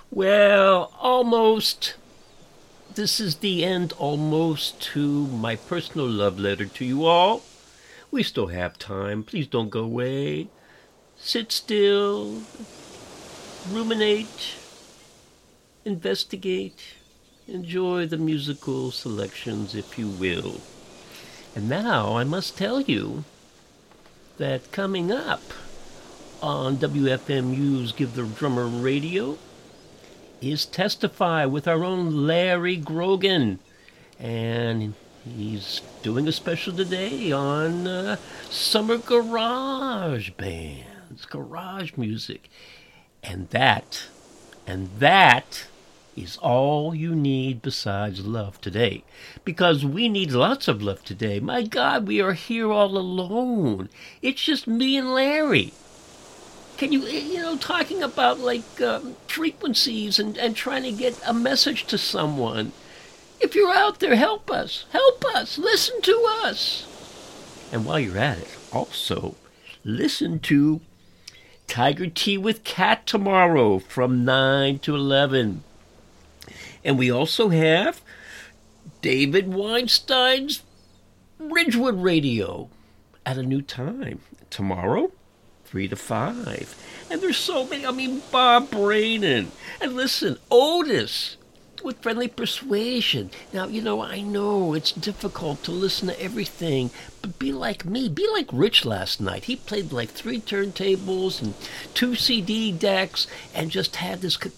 Well, almost. This is the end almost to my personal love letter to you all. We still have time. Please don't go away. Sit still, ruminate, investigate, enjoy the musical selections, if you will. And now I must tell you that coming up on WFMU's Give the Drummer Radio is Testify with our own Larry Grogan. And he's doing a special today on summer garage bands, garage music. And that is all you need besides love today. Because we need lots of love today. My God, we are here all alone. It's just me and Larry. Can talking about frequencies and trying to get a message to someone. If you're out there, help us, listen to us. And while you're at it, also listen to Tiger Tea with Cat tomorrow from 9 to 11. And we also have David Weinstein's Ridgewood Radio at a new time tomorrow. 3 to 5. And there's so many, Bob Brainin. And listen, Otis with Friendly Persuasion. Now, I know it's difficult to listen to everything, but be like me. Be like Rich last night. He played 3 turntables and 2 CD decks and just had this